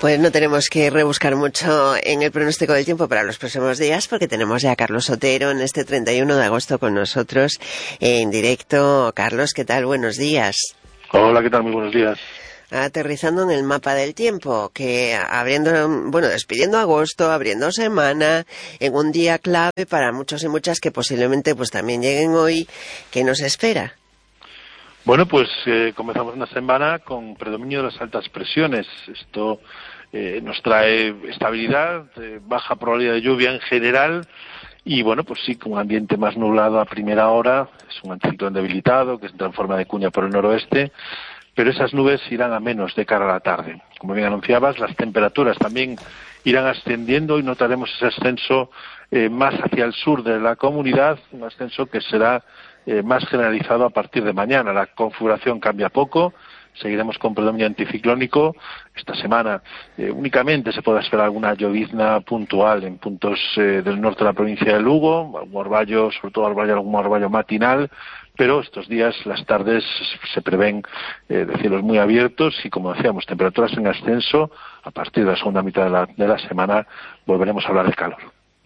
Pues no tenemos que rebuscar mucho en el pronóstico del tiempo para los próximos días, porque tenemos ya a Carlos Otero en este 31 de agosto con nosotros en directo. Carlos, ¿qué tal? Buenos días. Hola, ¿qué tal? Muy buenos días. Aterrizando en el mapa del tiempo, que despidiendo agosto, abriendo semana, en un día clave para muchos y muchas que posiblemente pues también lleguen hoy. ¿Qué nos espera? Bueno, pues comenzamos una semana con predominio de las altas presiones. Esto nos trae estabilidad, baja probabilidad de lluvia en general y, bueno, pues sí, con un ambiente más nublado a primera hora. Es un anticiclón debilitado que entra en forma de cuña por el noroeste, pero esas nubes irán a menos de cara a la tarde. Como bien anunciabas, las temperaturas también irán ascendiendo y notaremos ese ascenso más hacia el sur de la comunidad, un ascenso que será más generalizado a partir de mañana. La configuración cambia poco, seguiremos con predominio anticiclónico. Esta semana únicamente se podrá esperar alguna llovizna puntual en puntos del norte de la provincia de Lugo, algún orvallo, sobre todo algún orvallo matinal, pero estos días, las tardes, se prevén de cielos muy abiertos y, como decíamos, temperaturas en ascenso. A partir de la segunda mitad de la semana volveremos a hablar de calor.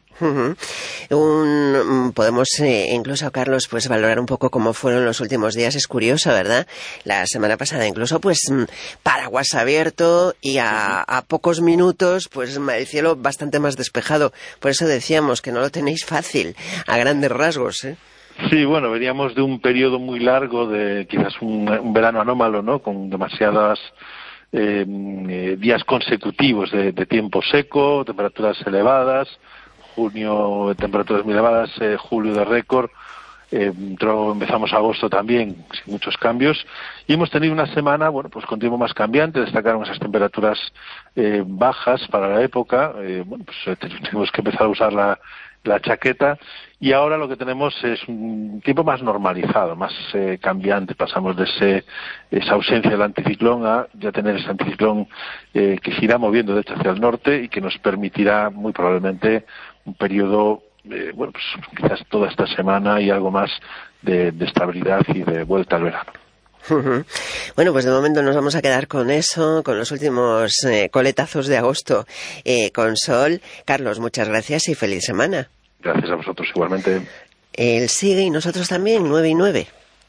Podemos incluso, Carlos, pues valorar un poco cómo fueron los últimos días. Es curioso, ¿verdad? La semana pasada incluso pues paraguas abierto y a pocos minutos pues el cielo bastante más despejado. Por eso decíamos que no lo tenéis fácil, a grandes rasgos, ¿eh? Sí, bueno, veníamos de un periodo muy largo, de quizás un verano anómalo, ¿no? Con demasiadas días consecutivos de tiempo seco, temperaturas elevadas. Junio, temperaturas muy elevadas, julio de récord, empezamos agosto también, sin muchos cambios, y hemos tenido una semana, bueno, pues con tiempo más cambiante. Destacaron esas temperaturas bajas para la época, bueno, pues tenemos que empezar a usar la chaqueta, y ahora lo que tenemos es un tiempo más normalizado, más cambiante. Pasamos de esa ausencia del anticiclón a ya tener ese anticiclón que se irá moviendo de hecho hacia el norte y que nos permitirá muy probablemente un periodo, bueno, pues quizás toda esta semana y algo más de estabilidad y de vuelta al verano. Bueno, pues de momento nos vamos a quedar con eso, con los últimos coletazos de agosto con sol. Carlos, muchas gracias y feliz semana. Gracias a vosotros igualmente. Él sigue y nosotros también, 9 y 9.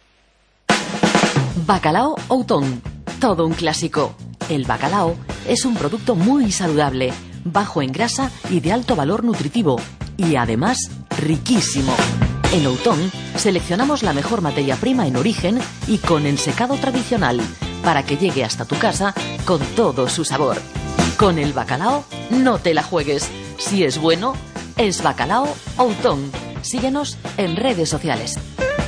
Bacalao Outón, todo un clásico. El bacalao es un producto muy saludable, bajo en grasa y de alto valor nutritivo, y además riquísimo. En Outón seleccionamos la mejor materia prima en origen y con ensecado tradicional, para que llegue hasta tu casa con todo su sabor. Con el bacalao no te la juegues. Si es bueno, es Bacalao Outón. Síguenos en redes sociales.